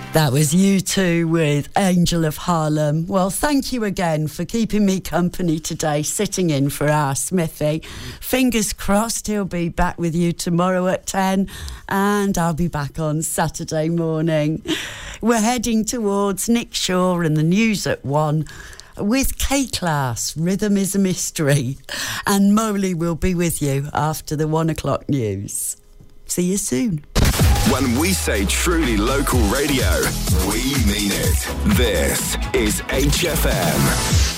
That was U2 with Angel of Harlem. Well, thank you again for keeping me company today, sitting in for our Smithy. Fingers crossed he'll be back with you tomorrow at 10, and I'll be back on Saturday morning. We're heading towards Nick Shaw and the news at 1 with K-Class, Rhythm is a Mystery. And Moley will be with you after the 1 o'clock news. See you soon. When we say truly local radio, we mean it. This is HFM.